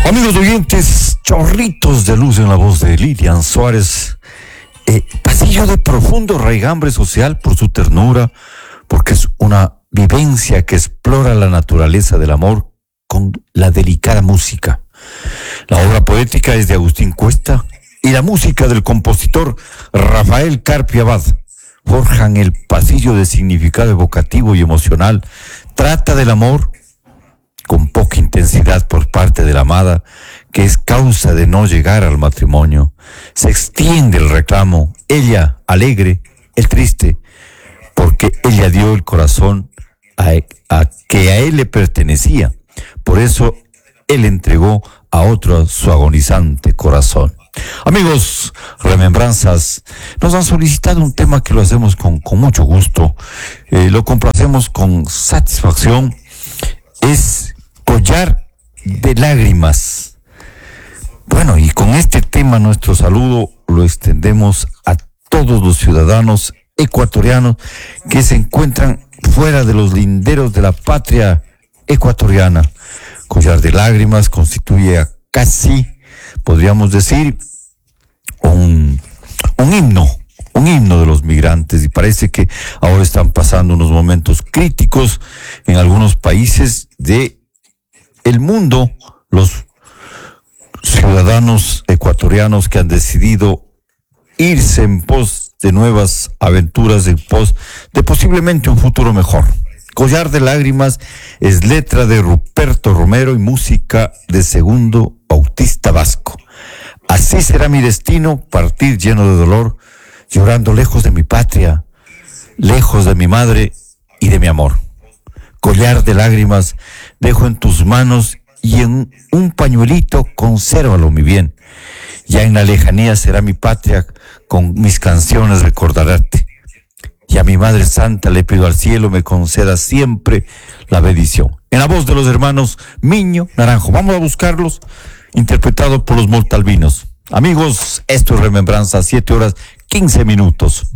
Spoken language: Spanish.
Amigos oyentes, chorritos de luz en la voz de Lilian Suárez. Pasillo de profundo raigambre social por su ternura, porque es una vivencia que explora la naturaleza del amor con la delicada música. La obra poética es de Agustín Cuesta y la música del compositor Rafael Carpio Abad forjan el pasillo de significado evocativo y emocional. Trata del amor con poca intensidad por parte de la amada, que es causa de no llegar al matrimonio. Se extiende el reclamo, ella alegre, el triste, porque ella dio el corazón a que a él le pertenecía. Por eso él entregó a otro su agonizante corazón. Amigos, remembranzas, nos han solicitado un tema que lo hacemos con mucho gusto, lo complacemos con satisfacción. Es Collar de Lágrimas. Bueno, y con este tema nuestro saludo lo extendemos a todos los ciudadanos ecuatorianos que se encuentran fuera de los linderos de la patria ecuatoriana. Collar de Lágrimas constituye casi, podríamos decir, un himno de los migrantes, y parece que ahora están pasando unos momentos críticos en algunos países de el mundo, los ciudadanos ecuatorianos que han decidido irse en pos de nuevas aventuras, en pos de posiblemente un futuro mejor. Collar de Lágrimas es letra de Ruperto Romero y música de Segundo Bautista Vasco. Así será mi destino, partir lleno de dolor, llorando lejos de mi patria, lejos de mi madre y de mi amor. Collar de lágrimas dejo en tus manos y en un pañuelito consérvalo, mi bien. Ya en la lejanía será mi patria, con mis canciones recordarte. Y a mi Madre Santa le pido al cielo me conceda siempre la bendición. En la voz de los hermanos Miño Naranjo. Vamos a buscarlos, interpretado por los Montalvinos. Amigos, esto es Remembranza, 7:15.